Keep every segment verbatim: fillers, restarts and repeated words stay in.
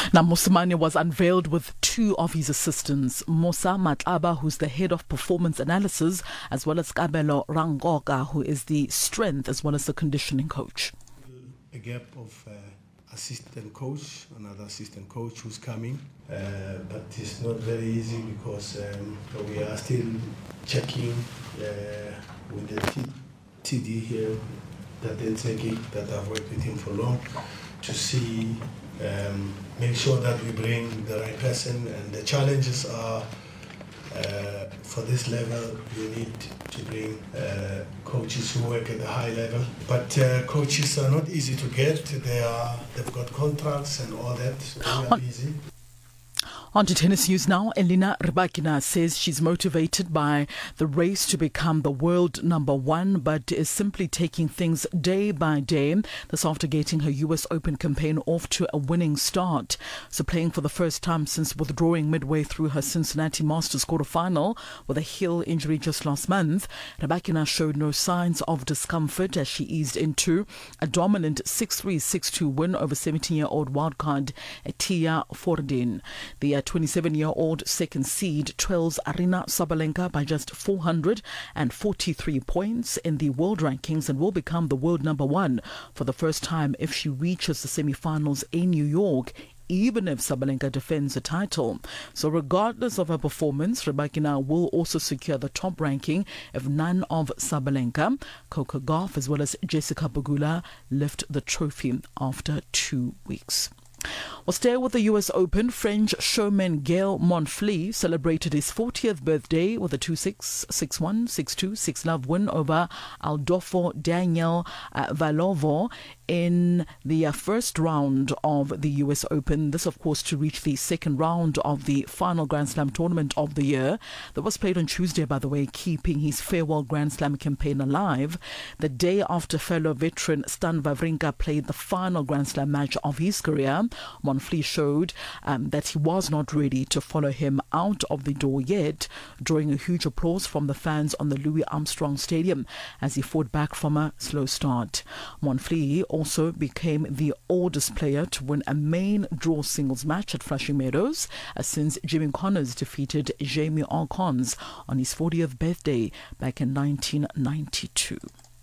Now, Mosimane was unveiled with two of his assistants, Musa Matlaba, who's the head of performance analysis, as well as Kabelo Rangoka, who is the strength as well as the conditioning coach. A gap of uh, assistant coach, another assistant coach who's coming, uh, but it's not very easy because um, we are still checking uh, with the T D here, that that I've worked with him for long, to see, um, make sure that we bring the right person. And the challenges are, uh, for this level, you need to bring uh, coaches who work at a high level. But uh, coaches are not easy to get. They are, they've got contracts and all that, so they are busy. On to tennis news now. Elina Rybakina says she's motivated by the race to become the world number one, but is simply taking things day by day. This after getting her U S Open campaign off to a winning start. So playing for the first time since withdrawing midway through her Cincinnati Masters quarterfinal with a heel injury just last month, Rybakina showed no signs of discomfort as she eased into a dominant six three, six two win over seventeen-year-old wildcard Tia Fordin. The twenty-seven-year-old second seed trails Aryna Sabalenka by just four hundred forty-three points in the world rankings and will become the world number one for the first time if she reaches the semi-finals in New York, even if Sabalenka defends the title. So regardless of her performance, Rybakina will also secure the top ranking if none of Sabalenka, Coco Gauff as well as Jessica Pegula lift the trophy after two weeks. We'll stay with the U S Open. French showman Gael Monfils celebrated his fortieth birthday with a two six, six one, six two, six love win over Adolfo Daniel uh, Valovo in the uh, first round of the U S Open. This, of course, to reach the second round of the final Grand Slam tournament of the year that was played on Tuesday, by the way, keeping his farewell Grand Slam campaign alive. The day after fellow veteran Stan Wawrinka played the final Grand Slam match of his career, Monfils showed um, that he was not ready to follow him out of the door yet, drawing a huge applause from the fans on the Louis Armstrong Stadium as he fought back from a slow start. Monfils also became the oldest player to win a main draw singles match at Flushing Meadows uh, since Jimmy Connors defeated Jamie Alcons on his fortieth birthday back in nineteen ninety-two.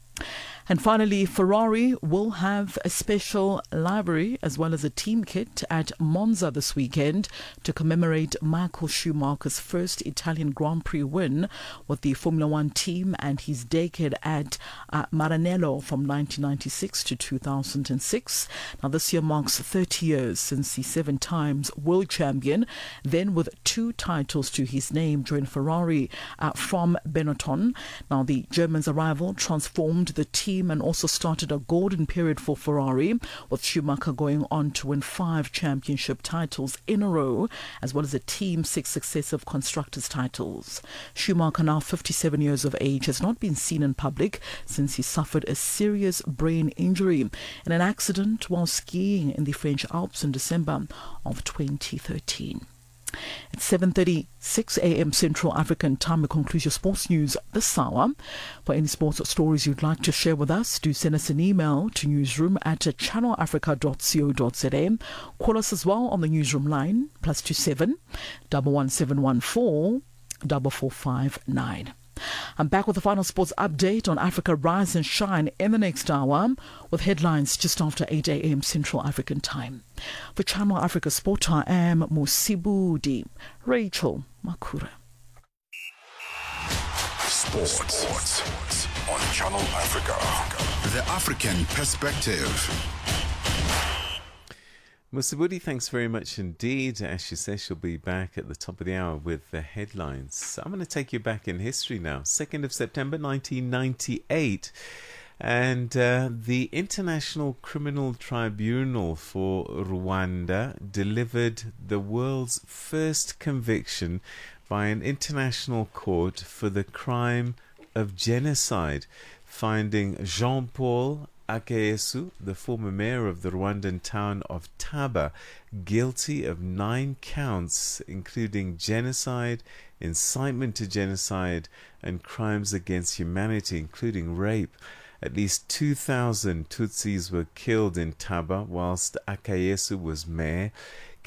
And finally, Ferrari will have a special livery as well as a team kit at Monza this weekend to commemorate Michael Schumacher's first Italian Grand Prix win with the Formula One team and his decade at uh, Maranello from nineteen ninety-six to two thousand six. Now, this year marks thirty years since the seven times world champion, then with two titles to his name, joined Ferrari uh, from Benetton. Now, the German's arrival transformed the team and also started a golden period for Ferrari, with Schumacher going on to win five championship titles in a row, as well as a team's six successive constructors' titles. Schumacher, now fifty-seven years of age, has not been seen in public since he suffered a serious brain injury in an accident while skiing in the French Alps in December of twenty thirteen. At seven thirty-six a.m. Central African Time, we conclude your sports news this hour. For any sports stories you'd like to share with us, do send us an email to newsroom at channel africa dot co dot za. Call us as well on the newsroom line, plus two seven, one one seven one four, four four five nine. I'm back with the final sports update on Africa Rise and Shine in the next hour, with headlines just after eight a.m. Central African Time. For Channel Africa Sport, I am Musibudi Rachel Makura. Sports on Channel Africa. The African Perspective. Musibudi, thanks very much indeed. As she says, she'll be back at the top of the hour with the headlines. I'm going to take you back in history now. second of September nineteen ninety-eight. And uh, the International Criminal Tribunal for Rwanda delivered the world's first conviction by an international court for the crime of genocide, finding Jean-Paul Akayesu, the former mayor of the Rwandan town of Taba, guilty of nine counts, including genocide, incitement to genocide, and crimes against humanity, including rape. At least two thousand Tutsis were killed in Taba whilst Akayesu was mayor.